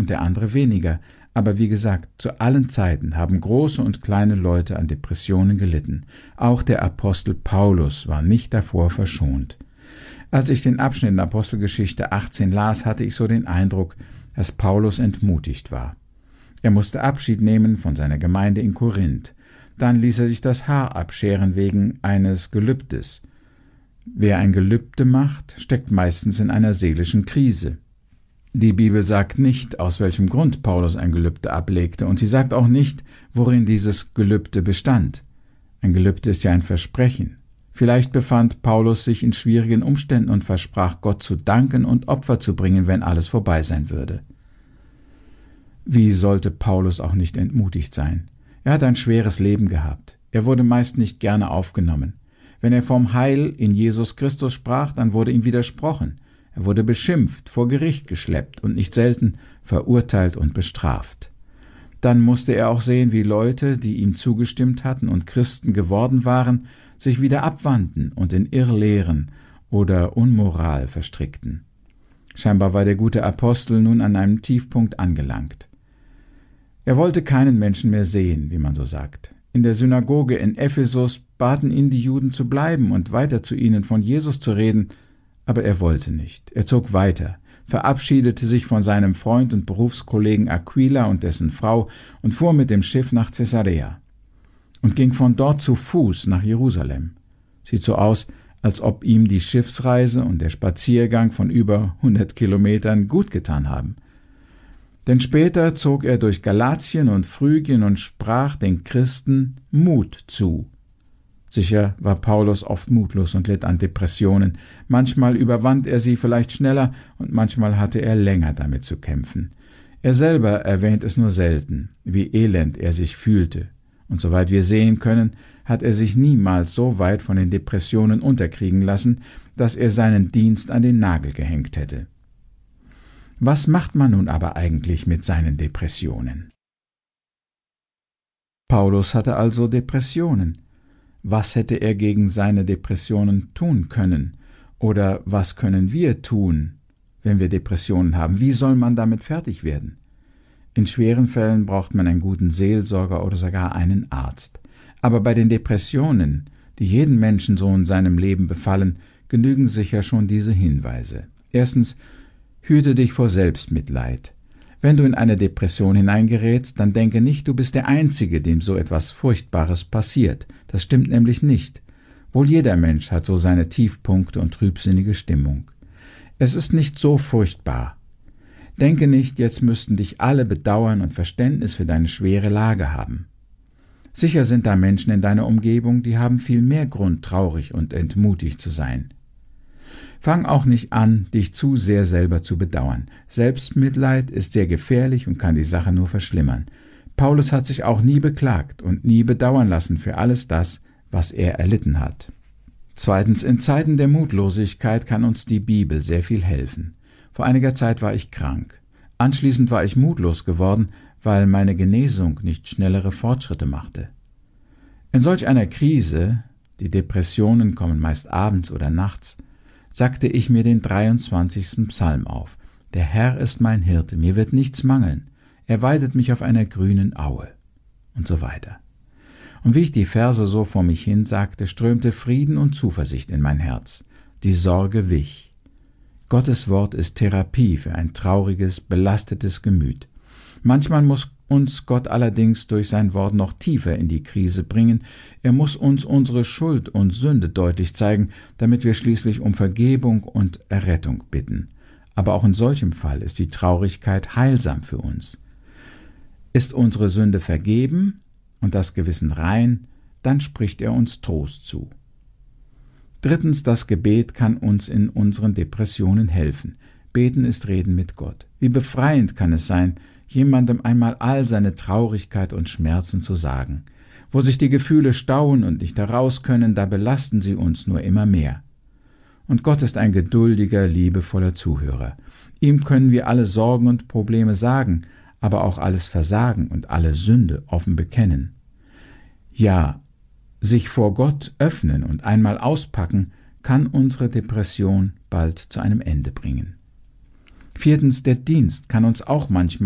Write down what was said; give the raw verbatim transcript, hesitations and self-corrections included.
und der andere weniger. Aber wie gesagt, zu allen Zeiten haben große und kleine Leute an Depressionen gelitten. Auch der Apostel Paulus war nicht davor verschont. Als ich den Abschnitt in Apostelgeschichte achtzehn las, hatte ich so den Eindruck, dass Paulus entmutigt war. Er musste Abschied nehmen von seiner Gemeinde in Korinth. Dann ließ er sich das Haar abscheren wegen eines Gelübdes. Wer ein Gelübde macht, steckt meistens in einer seelischen Krise. Die Bibel sagt nicht, aus welchem Grund Paulus ein Gelübde ablegte, und sie sagt auch nicht, worin dieses Gelübde bestand. Ein Gelübde ist ja ein Versprechen. Vielleicht befand Paulus sich in schwierigen Umständen und versprach Gott zu danken und Opfer zu bringen, wenn alles vorbei sein würde. Wie sollte Paulus auch nicht entmutigt sein? Er hat ein schweres Leben gehabt. Er wurde meist nicht gerne aufgenommen. Wenn er vom Heil in Jesus Christus sprach, dann wurde ihm widersprochen. Er wurde beschimpft, vor Gericht geschleppt und nicht selten verurteilt und bestraft. Dann musste er auch sehen, wie Leute, die ihm zugestimmt hatten und Christen geworden waren, sich wieder abwandten und in Irrlehren oder Unmoral verstrickten. Scheinbar war der gute Apostel nun an einem Tiefpunkt angelangt. Er wollte keinen Menschen mehr sehen, wie man so sagt. In der Synagoge in Ephesus baten ihn die Juden zu bleiben und weiter zu ihnen von Jesus zu reden, aber er wollte nicht. Er zog weiter, verabschiedete sich von seinem Freund und Berufskollegen Aquila und dessen Frau und fuhr mit dem Schiff nach Caesarea und ging von dort zu Fuß nach Jerusalem. Sieht so aus, als ob ihm die Schiffsreise und der Spaziergang von über hundert Kilometern gut getan haben. Denn später zog er durch Galatien und Phrygien und sprach den Christen Mut zu. Sicher war Paulus oft mutlos und litt an Depressionen. Manchmal überwand er sie vielleicht schneller und manchmal hatte er länger damit zu kämpfen. Er selber erwähnt es nur selten, wie elend er sich fühlte. Und soweit wir sehen können, hat er sich niemals so weit von den Depressionen unterkriegen lassen, dass er seinen Dienst an den Nagel gehängt hätte. Was macht man nun aber eigentlich mit seinen Depressionen? Paulus hatte also Depressionen. Was hätte er gegen seine Depressionen tun können? Oder was können wir tun, wenn wir Depressionen haben? Wie soll man damit fertig werden? In schweren Fällen braucht man einen guten Seelsorger oder sogar einen Arzt. Aber bei den Depressionen, die jeden Menschen so in seinem Leben befallen, genügen sicher schon diese Hinweise. Erstens, hüte dich vor Selbstmitleid. Wenn du in eine Depression hineingerätst, dann denke nicht, du bist der Einzige, dem so etwas Furchtbares passiert. Das stimmt nämlich nicht. Wohl jeder Mensch hat so seine Tiefpunkte und trübsinnige Stimmung. Es ist nicht so furchtbar. Denke nicht, jetzt müssten dich alle bedauern und Verständnis für deine schwere Lage haben. Sicher sind da Menschen in deiner Umgebung, die haben viel mehr Grund, traurig und entmutigt zu sein. Fang auch nicht an, dich zu sehr selber zu bedauern. Selbstmitleid ist sehr gefährlich und kann die Sache nur verschlimmern. Paulus hat sich auch nie beklagt und nie bedauern lassen für alles das, was er erlitten hat. Zweitens, in Zeiten der Mutlosigkeit kann uns die Bibel sehr viel helfen. Vor einiger Zeit war ich krank. Anschließend war ich mutlos geworden, weil meine Genesung nicht schnellere Fortschritte machte. In solch einer Krise, die Depressionen kommen meist abends oder nachts, sagte ich mir den dreiundzwanzigsten Psalm auf. Der Herr ist mein Hirte, mir wird nichts mangeln. Er weidet mich auf einer grünen Aue. Und so weiter. Und wie ich die Verse so vor mich hin sagte, strömte Frieden und Zuversicht in mein Herz. Die Sorge wich. Gottes Wort ist Therapie für ein trauriges, belastetes Gemüt. Manchmal muss uns Gott allerdings durch sein Wort noch tiefer in die Krise bringen. Er muss uns unsere Schuld und Sünde deutlich zeigen, damit wir schließlich um Vergebung und Errettung bitten. Aber auch in solchem Fall ist die Traurigkeit heilsam für uns. Ist unsere Sünde vergeben und das Gewissen rein, dann spricht er uns Trost zu. Drittens, das Gebet kann uns in unseren Depressionen helfen. Beten ist Reden mit Gott. Wie befreiend kann es sein, jemandem einmal all seine Traurigkeit und Schmerzen zu sagen. Wo sich die Gefühle stauen und nicht heraus können, da belasten sie uns nur immer mehr. Und Gott ist ein geduldiger, liebevoller Zuhörer. Ihm können wir alle Sorgen und Probleme sagen, aber auch alles Versagen und alle Sünde offen bekennen. Ja, sich vor Gott öffnen und einmal auspacken, kann unsere Depression bald zu einem Ende bringen. Viertens, der Dienst kann uns auch manchmal